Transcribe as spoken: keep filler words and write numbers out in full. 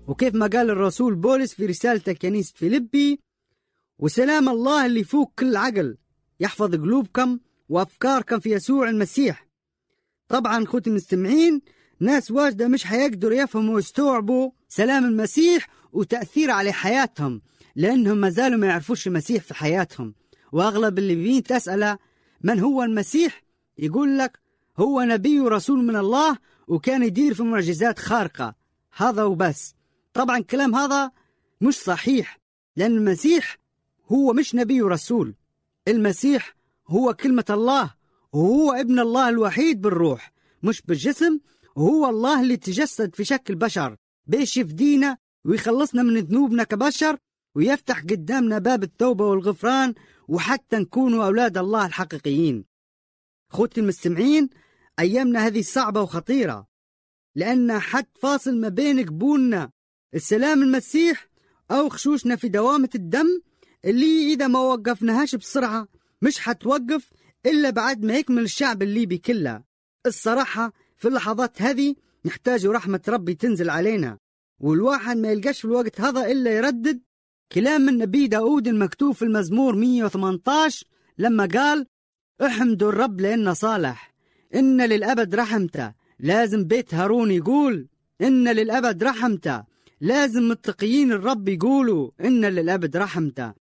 وكيف ما قال الرسول بولس في رسالة كنيسة فيليبي: وسلام الله اللي فوق كل عقل يحفظ قلوبكم وأفكاركم في يسوع المسيح. طبعا خوتي المستمعين، ناس واجدة مش هيقدروا يفهموا ويستوعبوا سلام المسيح وتأثير على حياتهم، لأنهم ما زالوا ما يعرفوش المسيح في حياتهم. وأغلب اللي بين تسأله من هو المسيح يقول لك هو نبي ورسول من الله وكان يدير في معجزات خارقة، هذا وبس. طبعا كلام هذا مش صحيح، لأن المسيح هو مش نبي ورسول. المسيح هو كلمة الله، وهو ابن الله الوحيد بالروح مش بالجسم، وهو الله اللي تجسد في شكل بشر بيش يفدينا ويخلصنا من ذنوبنا كبشر، ويفتح قدامنا باب التوبة والغفران، وحتى نكونوا أولاد الله الحقيقيين. خوتي المستمعين، أيامنا هذه صعبة وخطيرة، لأن حد فاصل ما بين قبولنا السلام المسيح أو خشوشنا في دوامة الدم اللي إذا ما وقفناهاش بسرعة مش حتوقف إلا بعد ما يكمل الشعب الليبي كله. الصراحة في اللحظات هذه نحتاج رحمة ربي تنزل علينا، والواحد ما يلقاش في الوقت هذا إلا يردد كلام من نبي داود المكتوب في المزمور مية وثمانية عشر لما قال: احمدوا الرب لأنه صالح، إن للأبد رحمته. لازم بيت هارون يقول إن للأبد رحمته، لازم متقيين الرب يقولوا إن للأبد رحمته.